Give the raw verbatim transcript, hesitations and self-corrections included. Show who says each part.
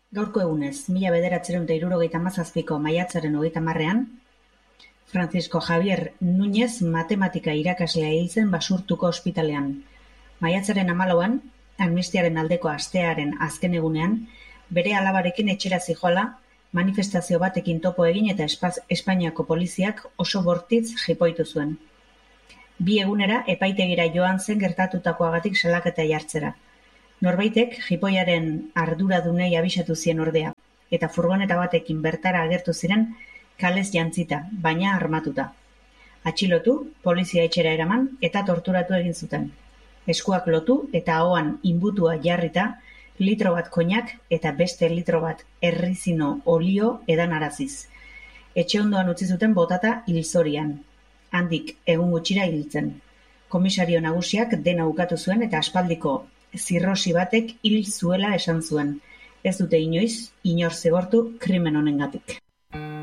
Speaker 1: Gaurko egunez, mila bederatziehun eta hirurogeita hamazazpiko maiatzaren hogeita hamarrean, Francisco Javier Núñez matematika irakaslea hil zen Basurtuko ospitalean. Maiatzaren hamalauan, amnistiaren aldeko astearen azken egunean, bere alabarekin etxera zihoala, manifestazio batekin topo egin eta Espaz- Espainiako poliziak oso bortitz jipoitu zuen. Bi egunera epaitegira joan zen gertatutakoagatik salaketa jartzera. Norbaitek jipoiaren arduradunei abisatu zien ordea, eta furgoneta batekin bertara agertu ziren kalez jantzita, baina armatuta. Atxilotu, polizia etxera eraman eta torturatu egin zuten. Eskuak lotu eta ahoan inbutua jarrita, litro bat koinak eta beste litro bat errizino olio edanaraziz. Etxe ondoan utzi zuten botata hilzorian. Handik egun gutxira hiltzen. Komisario nagusiak dena ukatu zuen eta aspaldiko zirrosi batek hil zuela esan zuen. Ez dute inoiz inor zigortu krimen honengatik.